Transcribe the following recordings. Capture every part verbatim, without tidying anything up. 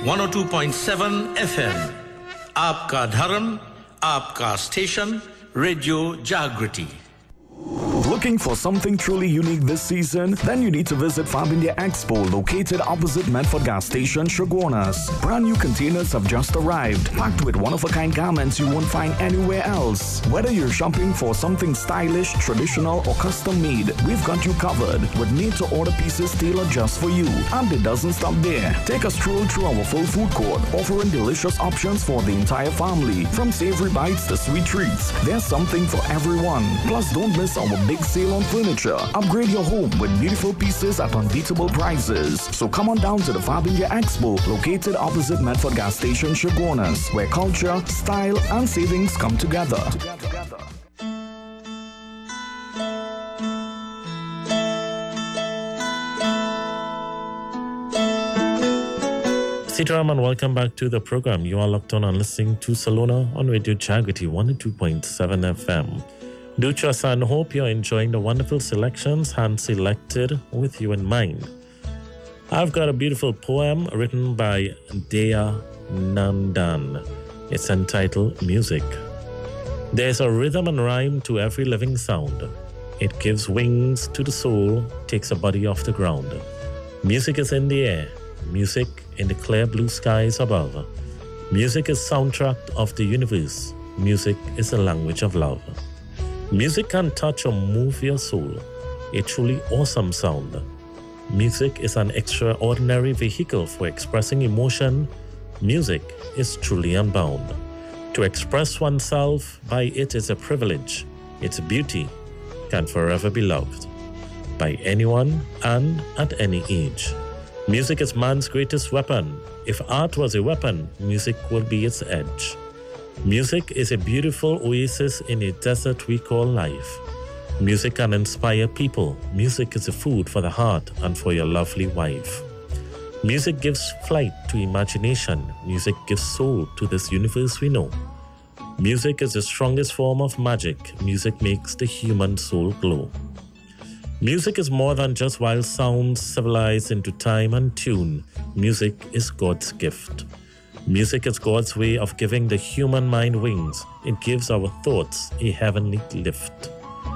one oh two point seven F M. आपका धर्म, आपका स्टेशन, रेडियो जागृति. Looking for something truly unique this season? Then you need to visit Fab India Expo, located opposite Medford Gas Station, Chaguanas. Brand new containers have just arrived, packed with one-of-a-kind garments you won't find anywhere else. Whether you're shopping for something stylish, traditional, or custom-made, we've got you covered with made-to-order pieces tailored just for you. And it doesn't stop there. Take a stroll through our full food court, offering delicious options for the entire family, from savory bites to sweet treats. There's something for everyone. Plus, don't miss our big sale on furniture. Upgrade your home with beautiful pieces at unbeatable prices. So come on down to the Fab India Expo, located opposite Medford Gas Station, Chaguanas, where culture, style, and savings come together. Sitaram, and welcome back to the program. You are locked on and listening to Salona on Radio Jagriti one oh two point seven F M. Do trust and hope you're enjoying the wonderful selections hand-selected with you in mind. I've got a beautiful poem written by Dea Nandan. It's entitled Music. There's a rhythm and rhyme to every living sound. It gives wings to the soul, takes a body off the ground. Music is in the air. Music in the clear blue skies above. Music is soundtrack of the universe. Music is the language of love. Music can touch or move your soul. A truly awesome sound. Music is an extraordinary vehicle for expressing emotion. Music is truly unbound. To express oneself by it is a privilege. Its beauty can forever be loved by anyone and at any age. Music is man's greatest weapon. If art was a weapon, music would be its edge. Music is a beautiful oasis in a desert we call life. Music can inspire people. Music is a food for the heart and for your lovely wife. Music gives flight to imagination. Music gives soul to this universe we know. Music is the strongest form of magic. Music makes the human soul glow. Music is more than just wild sounds civilized into time and tune. Music is God's gift. Music is God's way of giving the human mind wings. It gives our thoughts a heavenly lift.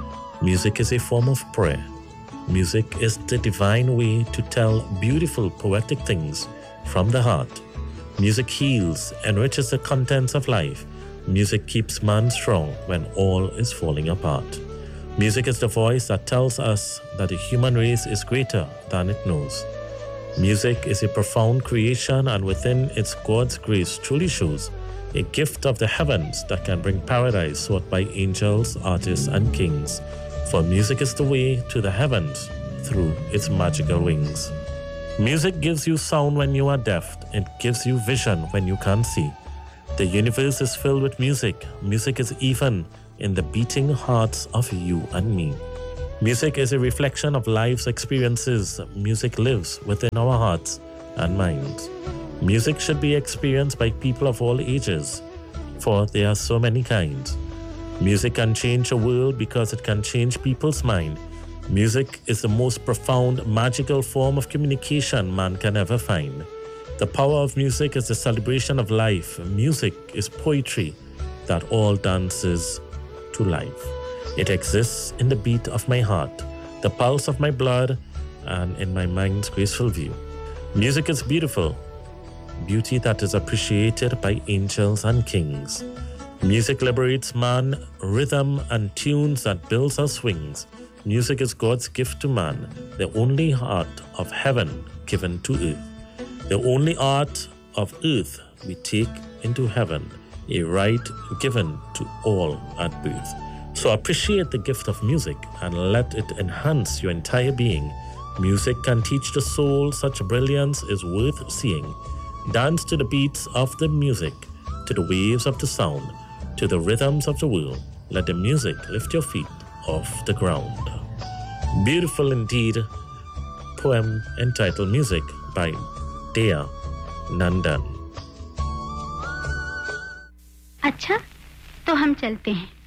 Music is a form of prayer. Music is the divine way to tell beautiful poetic things from the heart. Music heals, enriches the contents of life. Music keeps man strong when all is falling apart. Music is the voice that tells us that the human race is greater than it knows. Music is a profound creation, and within its God's grace truly shows a gift of the heavens that can bring paradise sought by angels, artists, and kings. For music is the way to the heavens through its magical wings. Music gives you sound when you are deaf. It gives you vision when you can't see. The universe is filled with music. Music is even in the beating hearts of you and me. Music is a reflection of life's experiences. Music lives within our hearts and minds. Music should be experienced by people of all ages, for there are so many kinds. Music can change a world because it can change people's mind. Music is the most profound, magical form of communication man can ever find. The power of music is the celebration of life. Music is poetry that all dances to life. It exists in the beat of my heart, the pulse of my blood, and in my mind's graceful view. Music is beautiful, beauty that is appreciated by angels and kings. Music liberates man, rhythm and tunes that builds us wings. Music is God's gift to man, the only art of heaven given to earth. The only art of earth we take into heaven, a right given to all at birth. So appreciate the gift of music and let it enhance your entire being. Music can teach the soul, such brilliance is worth seeing. Dance to the beats of the music, to the waves of the sound, to the rhythms of the world. Let the music lift your feet off the ground. Beautiful indeed, poem entitled Music by Dea Nandan. अच्छा, तो हम चलते हैं.